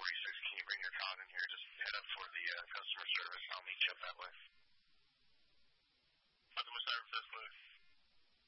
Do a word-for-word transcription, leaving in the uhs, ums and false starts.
forty-six, can you bring your card in here? Just head up for the uh, customer service. I'll meet you up that way. Customer service, that's clear.